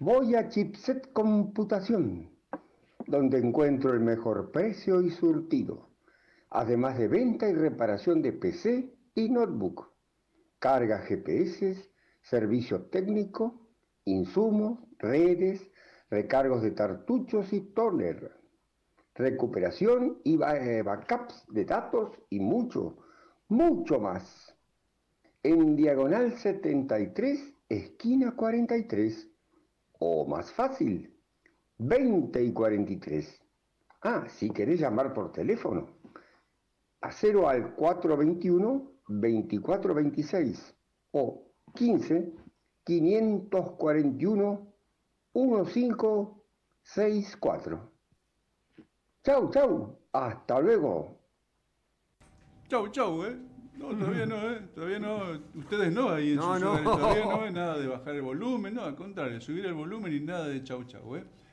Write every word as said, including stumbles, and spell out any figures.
Voy a Chipset Computación, donde encuentro el mejor precio y surtido, además de venta y reparación de P C y notebook, carga G P S, servicio técnico, insumos, redes, recargos de cartuchos y toner, recuperación y backups de datos y mucho, mucho más. En diagonal setenta y tres, esquina cuarenta y tres, o más fácil, veinte y cuarenta y tres. Ah, si querés llamar por teléfono, a cero al cuatrocientos veintiuno, veinticuatro veintiséis o quince, quinientos cuarenta y uno, quince sesenta y cuatro. Chau, chau, hasta luego. Chau, chau, ¿eh? No, todavía no, ¿eh? Todavía no. Ustedes no ahí en No, sus hogares. Todavía no, no. ¿eh? Nada de bajar el volumen, no, al contrario, subir el volumen y nada de chau, chau, ¿eh?